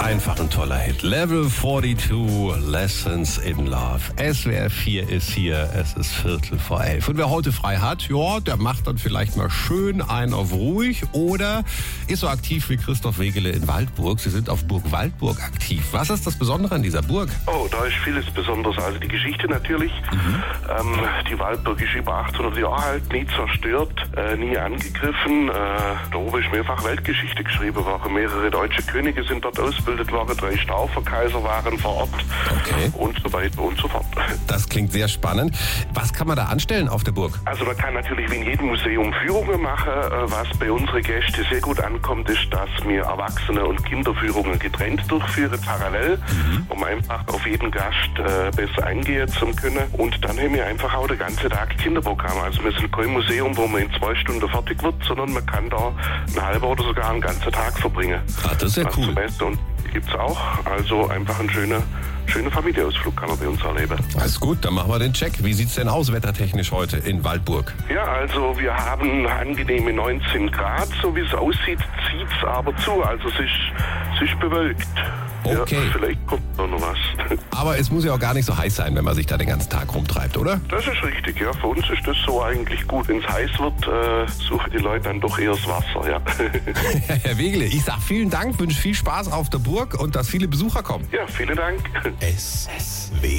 Einfach ein toller Hit. Level 42, Lessons in Love. SWR 4 ist hier, es ist 11:15. Und wer heute frei hat, ja, der macht dann vielleicht mal schön einen auf ruhig oder ist so aktiv wie Christoph Wegele in Waldburg. Sie sind auf Burg Waldburg aktiv. Was ist das Besondere an dieser Burg? Oh, da ist vieles Besonderes. Also die Geschichte natürlich. Die Waldburg ist über 800 Jahre alt, nie zerstört, nie angegriffen. Da oben ist mehrfach Weltgeschichte geschrieben worden. Mehrere deutsche Könige sind dort ausgebildet worden, 3 Stauferkaiser waren vor Ort und so weiter und so fort. Das klingt sehr spannend. Was kann man da anstellen auf der Burg? Also man kann natürlich wie in jedem Museum Führungen machen. Was bei unseren Gästen sehr gut ankommt, ist, dass wir Erwachsene- und Kinderführungen getrennt durchführen, parallel, um einfach auf jeden Gast besser eingehen zu können. Und dann haben wir einfach auch den ganzen Tag Kinderprogramm. Also wir sind kein Museum, wo man in 2 Stunden fertig wird, sondern man kann da einen halben oder sogar einen ganzen Tag verbringen. Ah, das ist ja cool. Und gibt's auch. Also einfach ein schöner Familienausflug kann man bei uns erleben. Alles gut, dann machen wir den Check. Wie sieht's denn aus wettertechnisch heute in Waldburg? Ja, also wir haben angenehme 19 Grad. So wie es aussieht, zieht's aber zu. Also es ist bewölkt. Okay. Ja, vielleicht kommt da noch was. Aber es muss ja auch gar nicht so heiß sein, wenn man sich da den ganzen Tag rumtreibt, oder? Das ist richtig, ja. Für uns ist das so eigentlich gut. Wenn es heiß wird, suchen die Leute dann doch eher das Wasser, ja. Herr Wegele, ich sag vielen Dank, wünsche viel Spaß auf der Burg und dass viele Besucher kommen. Ja, vielen Dank. SWR